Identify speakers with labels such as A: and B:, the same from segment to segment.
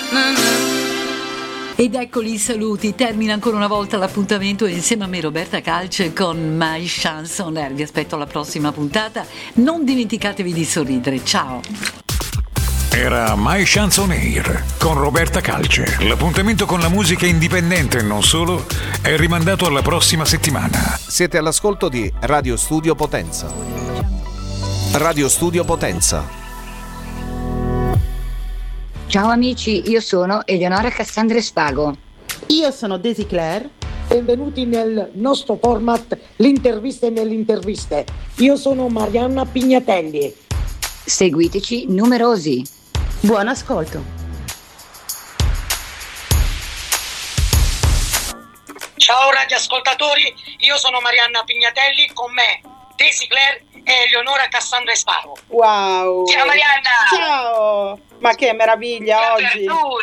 A: Ed eccoli i saluti, termina ancora una volta l'appuntamento insieme a me Roberta Calce con My Chanson Air. Vi aspetto alla prossima puntata, non dimenticatevi di sorridere, ciao!
B: Era My Chanson Air con Roberta Calce. L'appuntamento con la musica indipendente e non solo è rimandato alla prossima settimana.
C: Siete all'ascolto di Radio Studio Potenza. Radio Studio Potenza.
D: Ciao amici, io sono Eleonora Cassandra Spago.
E: Io sono Daisy Claire.
F: Benvenuti nel nostro format L'intervista nelle interviste. Io sono Marianna Pignatelli.
D: Seguiteci numerosi.
E: Buon ascolto.
F: Ciao radioascoltatori, io sono Marianna Pignatelli, con me Daisy Claire e Eleonora Cassandra Spago.
E: Wow!
G: Ciao Marianna!
E: Ciao! Ma che meraviglia
G: che
E: oggi!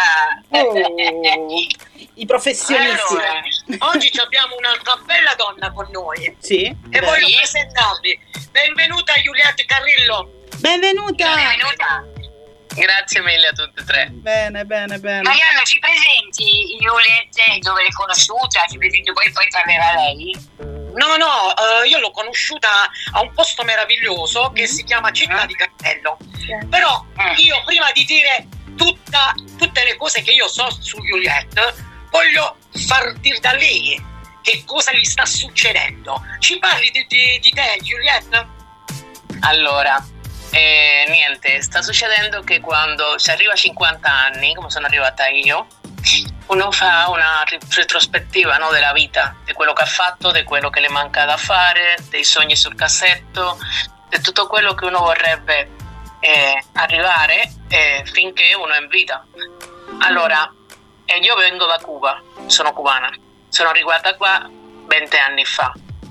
G: Apertura!
E: I professionisti.
F: Allora, oggi abbiamo un'altra bella donna con noi.
E: Sì.
F: E voglio presentarvi. Benvenuta Giulietta Carrillo.
E: Benvenuta!
G: Benvenuta! Grazie mille a tutte e tre.
E: Bene.
G: Marianna, ci presenti Giulietta, dove l'hai conosciuta? Ci presenti poi parlerà lei?
F: No, io l'ho conosciuta a un posto meraviglioso che si chiama Città di Castello. Però io prima di dire tutte le cose che io so su Juliette, voglio far dire da lei che cosa gli sta succedendo. Ci parli di te, Juliette?
H: Allora, niente, sta succedendo che quando si arriva a 50 anni, come sono arrivata io, uno fa una retrospettiva, no, della vita, di quello che ha fatto, di quello che le manca da fare, dei sogni sul cassetto, di tutto quello che uno vorrebbe arrivare finché uno è in vita. Allora, io vengo da Cuba, sono cubana, sono arrivata qua 20 anni fa.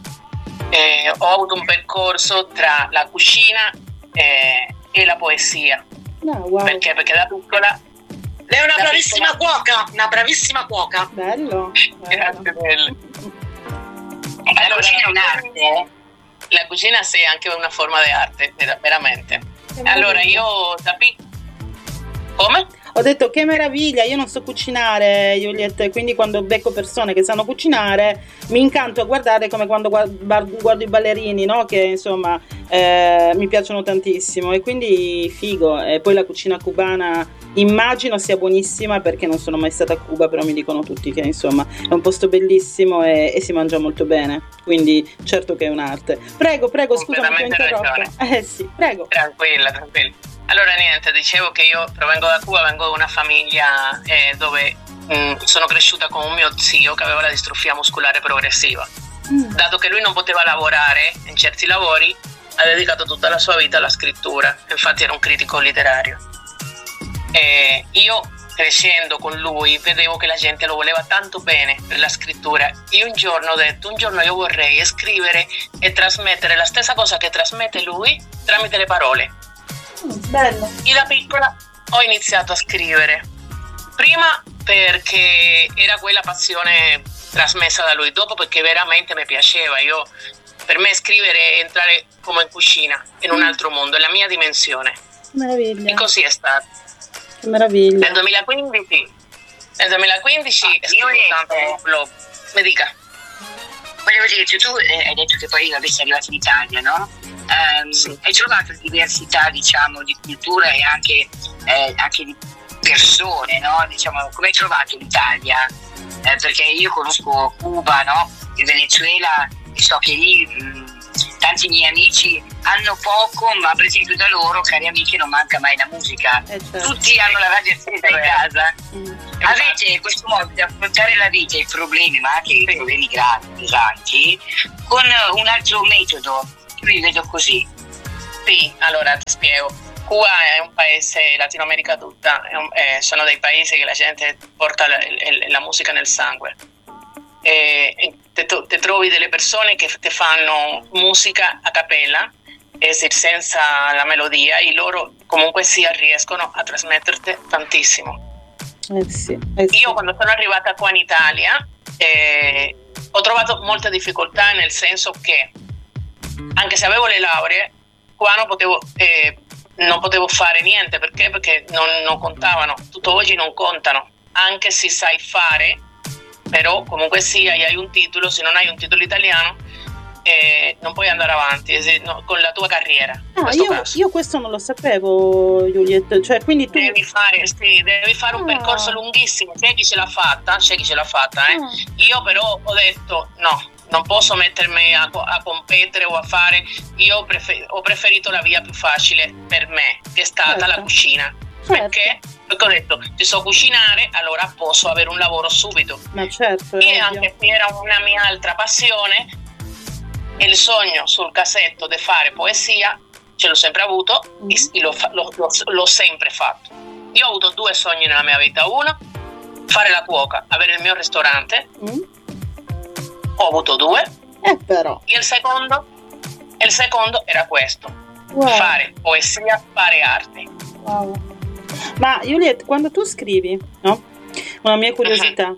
H: Ho avuto un percorso tra la cucina e la poesia.
E: Wow.
H: Perché da piccola.
F: Lei è una bravissima cuoca.
E: Bello.
H: Grazie mille.
G: La cucina è un'arte.
H: La cucina sì, è anche una forma di arte, veramente. Allora io Come?
E: Ho detto che meraviglia, io non so cucinare, Juliette, quindi quando becco persone che sanno cucinare mi incanto a guardare, come quando guardo i ballerini, no? Che insomma mi piacciono tantissimo, e quindi figo. E poi la cucina cubana immagino sia buonissima, perché non sono mai stata a Cuba, però mi dicono tutti che insomma è un posto bellissimo e si mangia molto bene, quindi certo che è un'arte. Prego, scusami, ti ho interrotto. Sì, prego.
H: Tranquilla. Allora niente, dicevo che io provengo da Cuba, vengo da una famiglia dove sono cresciuta con un mio zio che aveva la distrofia muscolare progressiva. Dato che lui non poteva lavorare in certi lavori, ha dedicato tutta la sua vita alla scrittura, infatti era un critico letterario. Io crescendo con lui vedevo che la gente lo voleva tanto bene per la scrittura. Io un giorno ho detto, io vorrei scrivere e trasmettere la stessa cosa che trasmette lui tramite le parole.
E: Bello.
H: Io da piccola ho iniziato a scrivere, prima perché era quella passione trasmessa da lui, dopo perché veramente mi piaceva. Per me scrivere è entrare come in cucina, in un altro mondo, è la mia dimensione.
E: Meraviglia.
H: E così è stato.
E: Che meraviglia.
H: Nel 2015 è scritto tanto un blog. Mi dica.
G: Volevo dire, tu hai detto che poi sei arrivato in Italia, no?
H: Sì.
G: Hai trovato diversità, diciamo, di cultura e anche di persone, no? Diciamo, come hai trovato l'Italia? Perché io conosco Cuba, no? Il Venezuela, e so che lì tanti miei amici hanno poco, ma per esempio da loro, cari amici, non manca mai la musica.
E: Certo.
G: Tutti hanno la radio accesa in casa. Avete questo modo di affrontare la vita e i problemi, ma anche i problemi gravi, pesanti, con un altro metodo. Io li vedo così.
H: Sì, allora ti spiego. Cuba è un paese, Latinoamerica tutta, sono dei paesi che la gente porta la musica nel sangue. Te trovi delle persone che ti fanno musica a cappella, senza la melodia, e loro comunque sia riescono a trasmetterti tantissimo.
E: Sì.
H: Io quando sono arrivata qua in Italia ho trovato molte difficoltà, nel senso che anche se avevo le lauree, qua non potevo non potevo fare niente perché non contavano, tutt'oggi non contano, anche se sai fare, però comunque sia hai un titolo, se non hai un titolo italiano non puoi andare avanti con la tua carriera.
E: Io questo non lo sapevo, Juliet, cioè quindi tu
H: devi fare un percorso lunghissimo. C'è chi ce l'ha fatta, Io però ho detto no, non posso mettermi a competere o a fare. Io ho preferito la via più facile per me, che è stata la cucina. Perché ho detto, se so cucinare, allora posso avere un lavoro subito. Ma certo. E anche se era una mia altra passione, il sogno sul cassetto di fare poesia ce l'ho sempre avuto e l'ho sempre fatto. Io ho avuto 2 sogni nella mia vita. Uno, fare la cuoca, avere il mio ristorante. Ho avuto 2.
E: Però.
H: E il secondo era questo. Wow. Fare poesia, fare arte.
E: Wow. Ma Juliet, quando tu scrivi, no? Una mia curiosità,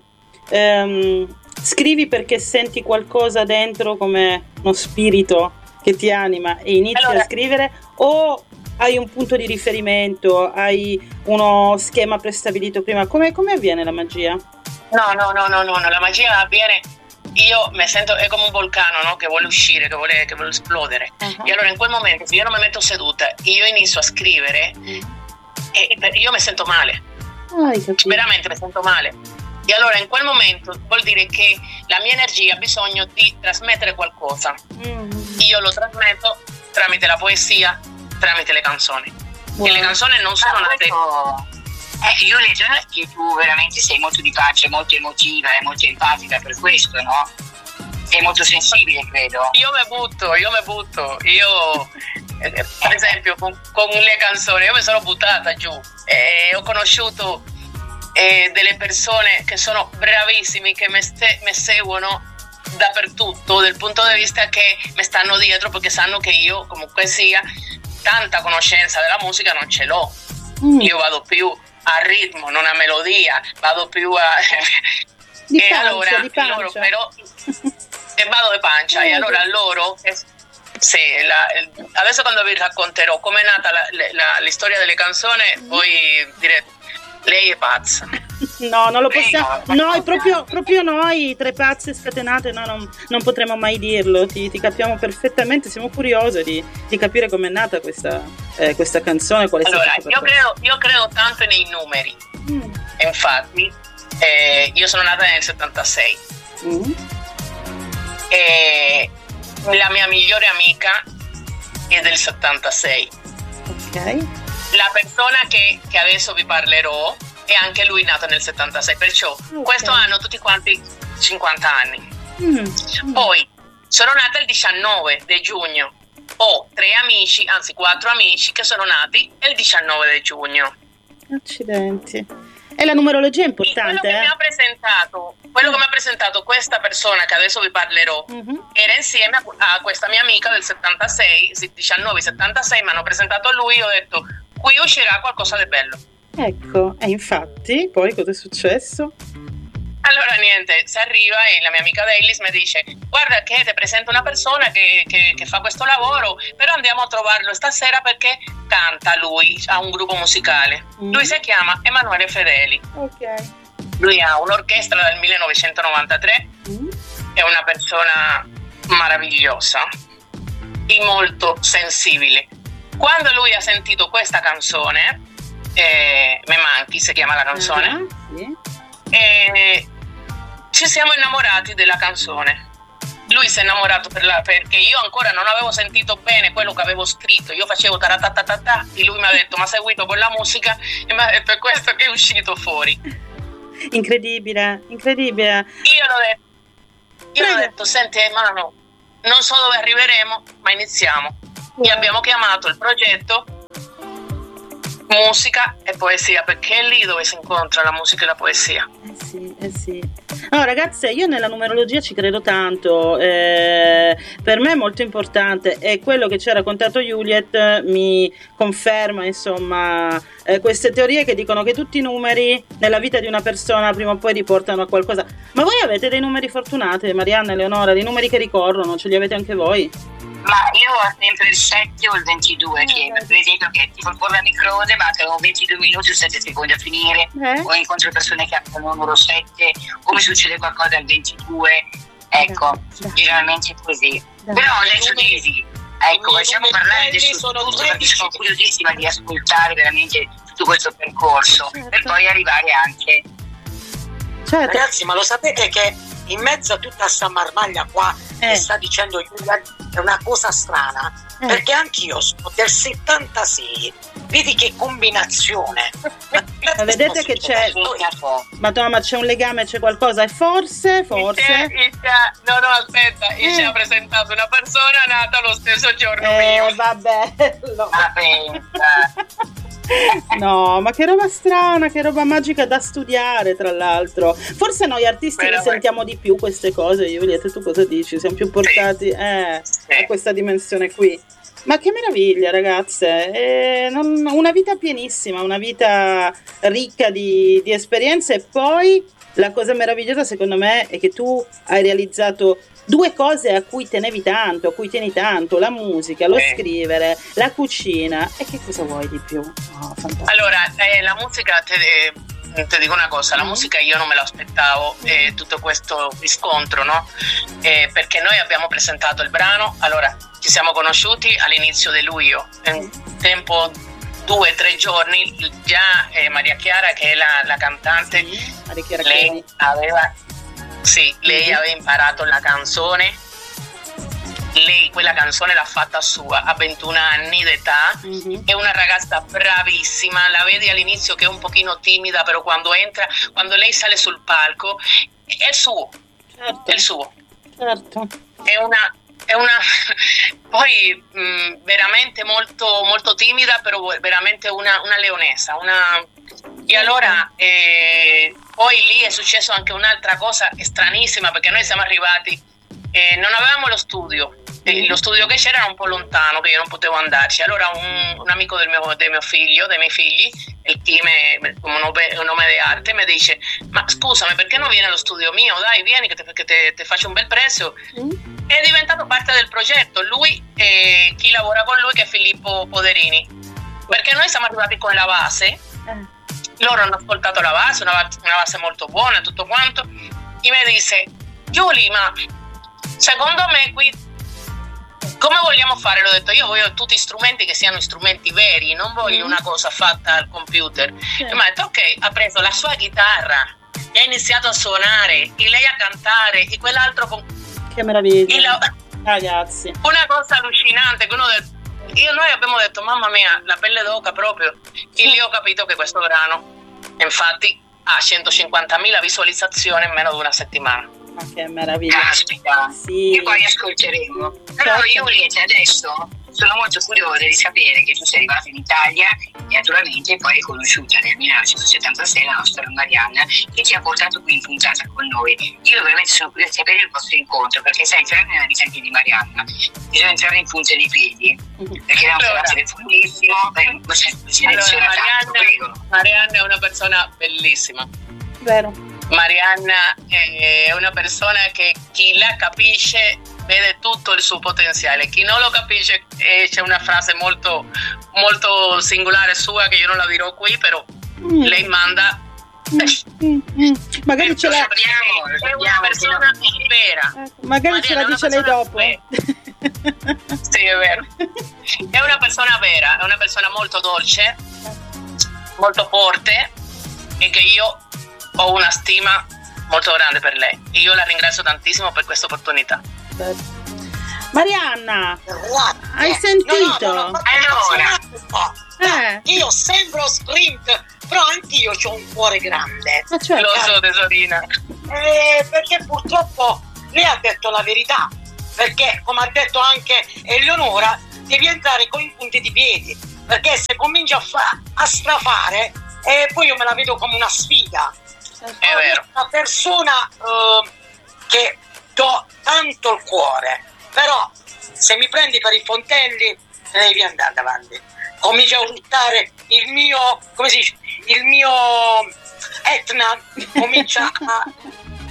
E: scrivi perché senti qualcosa dentro come uno spirito che ti anima e inizi a scrivere, o hai un punto di riferimento, hai uno schema prestabilito prima? Come avviene la magia?
H: No, la magia avviene, io mi sento, è come un vulcano, no? Che vuole uscire, che vuole esplodere. E allora in quel momento, se io non mi metto seduta, io inizio a scrivere e io mi sento male, veramente mi sento male. E allora in quel momento vuol dire che la mia energia ha bisogno di trasmettere qualcosa. Io lo trasmetto tramite la poesia, tramite le canzoni. E le canzoni non sono nate.
G: Io leggo che tu veramente sei molto di pace, molto emotiva e molto empatica per questo, no? Sei molto sensibile, credo.
H: Io mi butto. Io per esempio con le canzoni io mi sono buttata giù e ho conosciuto delle persone che sono bravissimi, che mi seguono dappertutto, dal punto di vista che mi stanno dietro, perché sanno che io comunque sia tanta conoscenza della musica non ce l'ho. Io vado più a ritmo, non a melodia, vado più a
E: di pancia.
H: Loro però vado di pancia. E allora loro adesso quando vi racconterò com'è nata la storia delle canzoni, voi direte lei è pazza.
E: No, non lo possiamo. No, è proprio noi, 3 pazze scatenate, no, non potremo mai dirlo. Ti capiamo perfettamente, siamo curiosi di capire com'è nata questa canzone. Qual è
H: allora, io credo tanto nei numeri. Infatti, io sono nata nel 76. E la mia migliore amica è del 76.
E: Ok.
H: La persona che adesso vi parlerò è anche lui nato nel 76, perciò questo anno tutti quanti 50 anni. Poi sono nata il 19 di giugno, ho 3 amici, anzi 4 amici che sono nati il 19 di giugno.
E: Accidenti. E la numerologia è importante.
H: Quello che mi ha presentato questa persona che adesso vi parlerò era insieme a questa mia amica del 76, 19-76, mi hanno presentato a lui e ho detto qui uscirà qualcosa di bello.
E: Ecco, e infatti poi cosa è successo?
H: Allora niente, si arriva e la mia amica Delis mi dice guarda che ti presento una persona che fa questo lavoro, però andiamo a trovarlo stasera perché canta lui, ha un gruppo musicale. Lui si chiama Emanuele Fedeli.
E: Ok.
H: Lui ha un'orchestra dal 1993, è una persona meravigliosa e molto sensibile. Quando lui ha sentito questa canzone, Me manchi si chiama la canzone, ci siamo innamorati della canzone. Lui si è innamorato perché io ancora non avevo sentito bene quello che avevo scritto, io facevo taratatata e lui mi ha detto ma seguito con la musica e mi ha detto è questo che è uscito fuori.
E: Incredibile.
H: Io ho detto senti Manu, non so dove arriveremo ma iniziamo. E abbiamo chiamato il progetto Musica e Poesia, perché è lì dove si incontra la musica e la poesia.
E: Sì. No, ragazze, io nella numerologia ci credo tanto, per me è molto importante e quello che ci ha raccontato Juliet mi conferma, insomma, queste teorie che dicono che tutti i numeri nella vita di una persona prima o poi riportano a qualcosa. Ma voi avete dei numeri fortunati, Marianna, Eleonora, dei numeri che ricorrono, ce li avete anche voi?
G: Ma io ho sempre il 7 o il 22, che per esempio che tipo con la microonde mancano 22 minuti o 7 secondi a finire, o incontro persone che hanno il numero 7, o mi succede qualcosa al 22, ecco, generalmente è così. Però adesso Daisy, ecco, facciamo parlare di tutto perché sono curiosissima di ascoltare veramente tutto questo percorso per poi arrivare anche.
E: Certo.
F: Ragazzi, ma lo sapete che in mezzo a tutta sta marmaglia qua che sta dicendo Giulia è una cosa strana, perché anch'io sono del 76, vedi che combinazione.
E: Vedete che c'è, Madonna, ma c'è un legame, c'è qualcosa, e forse
H: no, aspetta, ci ha presentato una persona nata lo stesso giorno mio.
E: Vabbè, no, ma che roba strana, che roba magica da studiare, tra l'altro. Forse noi artisti ne sentiamo di più queste cose, Juliette, tu cosa dici? Siamo più portati a questa dimensione qui. Ma che meraviglia, ragazze, una vita pienissima, una vita ricca di esperienze. E poi la cosa meravigliosa secondo me è che tu hai realizzato due cose a cui tenevi tanto, a cui tieni tanto: la musica, lo scrivere, la cucina. E che cosa vuoi di più? Oh, fantastico.
H: Allora, la musica, ti dico una cosa, la musica io non me lo aspettavo, tutto questo riscontro, no? Perché noi abbiamo presentato il brano, allora ci siamo conosciuti all'inizio di luglio, in tempo 2-3 giorni, già Maria Chiara, che è la cantante, lei aveva imparato la canzone. Lei quella canzone l'ha fatta sua a 21 anni d'età, è una ragazza bravissima, la vedi all'inizio che è un pochino timida, però quando lei sale sul palco è il suo, è il suo. Certo. È una poi veramente molto, molto timida, però veramente una leonessa, e allora poi lì è successo anche un'altra cosa stranissima, perché noi siamo arrivati, non avevamo lo studio che c'era un po' lontano, che io non potevo andarci. Allora un amico dei miei figli, il team come un nome di arte, mi dice: ma scusami, perché non vieni allo studio mio? Dai, vieni che te faccio un bel prezzo. È diventato parte del progetto lui e chi lavora con lui, che è Filippo Poderini, perché noi siamo arrivati con la base, loro hanno ascoltato la base, una base molto buona, tutto quanto, e mi dice: Giulia, ma secondo me qui come vogliamo fare? L'ho detto, io voglio tutti strumenti che siano strumenti veri, non voglio una cosa fatta al computer. E mi ha detto ok, ha preso la sua chitarra e ha iniziato a suonare, e lei a cantare, e quell'altro
E: che meraviglia, ragazzi,
H: una cosa allucinante che noi abbiamo detto mamma mia, la pelle d'oca proprio, e lì ho capito che questo brano infatti ha 150.000 visualizzazioni in meno di una settimana.
E: Ma che meraviglia.
G: Caspita, sì. E poi ascolteremo. Però Juliette, adesso sono molto curiosa di sapere che tu sei arrivata in Italia e naturalmente poi hai conosciuta nel 1976 la nostra Marianna, che ti ha portato qui in puntata con noi. Io veramente sono curiosa di sapere il vostro incontro, perché sai, entrare nella vita anche di Marianna bisogna entrare in punta di piedi, perché è un telefonissimo,
H: Marianna è una persona bellissima.
E: Vero.
H: Marianna è una persona che chi la capisce vede tutto il suo potenziale, chi non lo capisce c'è una frase molto, molto singolare sua che io non la dirò qui, però lei manda
E: magari ce la
H: è una persona vera,
E: magari ce la dice lei dopo.
H: Sì, è vero, è una persona vera, è una persona molto dolce, molto forte, e che io ho una stima molto grande per lei. Io la ringrazio tantissimo per questa opportunità.
E: Marianna, hai sentito?
F: No. Io sembro sprint, però anch'io ho un cuore grande.
E: Cioè,
H: lo so, tesorina.
F: Perché purtroppo lei ha detto la verità, perché come ha detto anche Eleonora, devi entrare con i punti di piedi, perché se cominci a strafare, poi io me la vedo come una sfida.
H: È vero.
F: Una persona che do tanto il cuore, però se mi prendi per i fontelli devi andare davanti. Cominci a urtare il mio, come si dice, il mio Etna comincia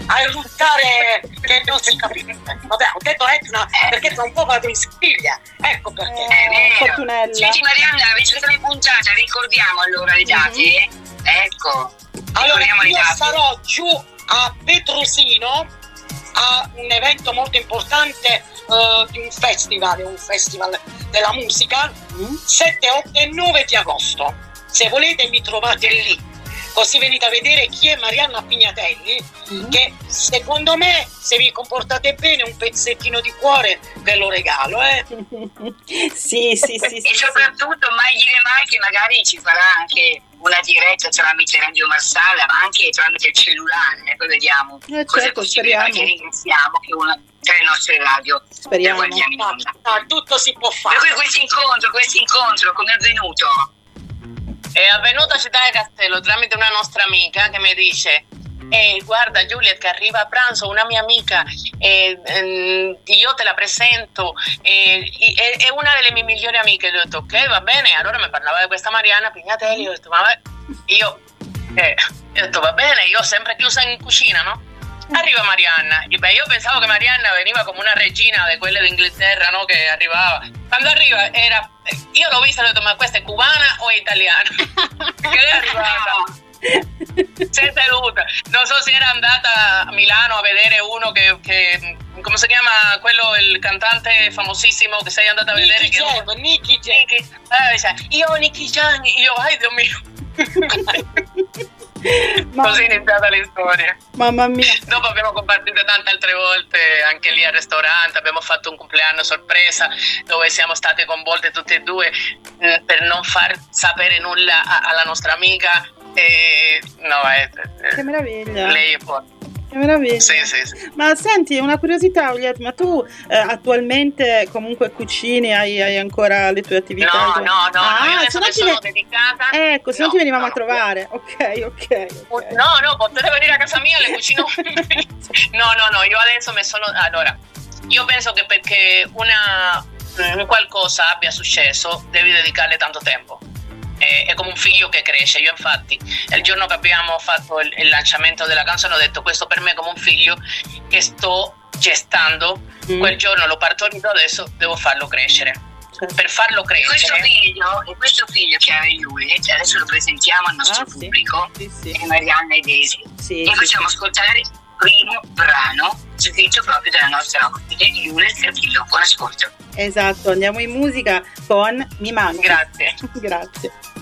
F: a eruttare che non si capisce. Vabbè, ho detto Etna perché tra un po' vado in Sicilia, ecco perché.
E: Fortunella.
G: Senti Marianna, visto che siamo in puntata, ricordiamo allora le date. Ecco,
F: Allora,
G: ricordiamo le
F: io
G: date.
F: sarò giù a Petrosino a un evento molto importante di un festival della musica, 7, 8 e 9 di agosto. Se volete mi trovate lì, così venite a vedere chi è Marianna Pignatelli, che secondo me, se vi comportate bene, un pezzettino di cuore ve lo regalo.
E: Sì.
G: E soprattutto mai dire mai che magari ci farà anche una diretta tramite Radio Marsala, ma anche tramite il cellulare, poi vediamo cosa è
E: certo,
G: possibile,
E: speriamo.
G: perché ringraziamo che tra le nostre radio
E: Speriamo.
G: le guardiamo in onda.
F: Tutto si può fare.
G: Per cui questo incontro come è avvenuto?
H: È avvenuto a Città del Castello tramite una nostra amica che mi dice: guarda Juliet che arriva a pranzo una mia amica, io te la presento, è una delle mie migliori amiche. Io ho detto ok, va bene. Allora mi parlava di questa Marianna Pignatelli, io ho detto io ho detto va bene, io ho sempre chiusa in cucina, no? Arriva Marianna, io pensavo che Marianna veniva come una regina di quelle d'Inghilterra, no? Che arrivava. Quando arriva io l'ho vista e ho detto ma questa è cubana o è italiana? Che è arrivata, si è seduta, non so se era andata a Milano a vedere uno che come si chiama quello, il cantante famosissimo che sei andata a vedere,
F: Nicky Jam.
H: io Nicky Jam, ai Dio mio. Così è iniziata la storia.
E: Mamma mia.
H: Dopo abbiamo compartito tante altre volte anche lì al ristorante, abbiamo fatto un compleanno sorpresa dove siamo state coinvolte tutte e due per non far sapere nulla alla nostra amica.
E: Che meraviglia.
H: Lei è forte.
E: Che meraviglia.
H: Sì.
E: Ma senti, una curiosità, Juliet, ma tu attualmente comunque cucini, hai ancora le tue attività?
H: No, io adesso mi sono dedicata.
E: Ecco, se no ti venivamo a trovare. Ok.
H: No, potete venire a casa mia, le cucino. No, io adesso mi sono. Allora, io penso che perché qualcosa abbia successo, devi dedicarle tanto tempo. È come un figlio che cresce. Io infatti il giorno che abbiamo fatto il lanciamento della canzone ho detto questo per me è come un figlio che sto gestando, quel giorno l'ho partorito, adesso devo farlo crescere. Per farlo crescere
G: questo figlio che ha Juliet, adesso lo presentiamo al nostro pubblico, è Marianna e Daisy, e facciamo ascoltare il primo brano scritto proprio dalla nostra ospite Juliet Cartillo. Buon ascolto.
E: Esatto, andiamo in musica con Mi Manchi.
H: Grazie.
E: Grazie.